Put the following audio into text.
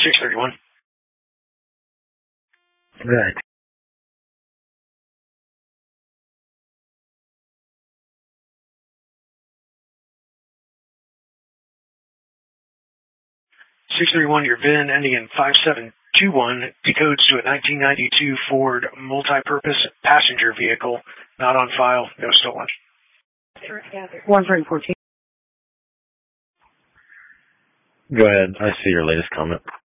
631. Right. Your VIN ending in 5721 decodes to a 1992 Ford multi-purpose passenger vehicle, not on file, no stolen. 114. Go ahead. I see your latest comment.